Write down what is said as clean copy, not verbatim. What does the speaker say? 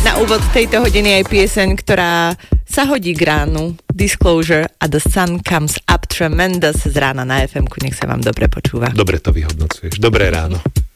Na úvod tejto hodiny aj pieseň, ktorá sa hodí k ránu. Disclosure a The Sun Comes Up Tremendous z rána na FM-ku. Nech sa vám dobre počúva. Dobre to vyhodnocuješ. Dobré ráno.